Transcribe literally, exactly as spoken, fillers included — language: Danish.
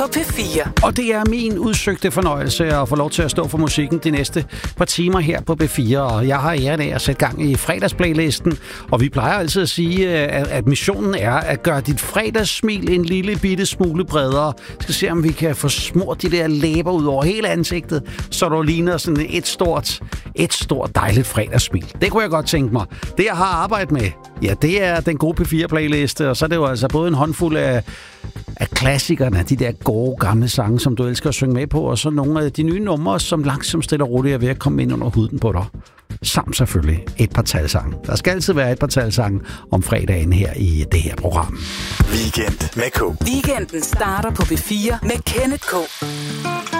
P fire. Og det er min udsøgte fornøjelse at få lov til at stå for musikken de næste par timer her på P fire. Og jeg har æren af at sætte gang i fredagsplaylisten. Og vi plejer altid at sige, at missionen er at gøre dit fredagssmil en lille bitte smule bredere. Vi skal se, om vi kan få smurt de der læber ud over hele ansigtet, så du ligner sådan et stort, et stort dejligt fredagssmil. Det kunne jeg godt tænke mig. Det, jeg har arbejdet med, ja, det er den gode P fire-playliste. Og så er det jo altså både en håndfuld af af klassikerne, de der gode gamle sange, som du elsker at synge med på, og så nogle af de nye numre, som langsomt stille og roligt er ved at komme ind under huden på dig. Samt selvfølgelig et par talsange. Der skal altid være et par talsange om fredagen her i det her program. Weekend med K. Weekenden starter på P fire med Kenneth K.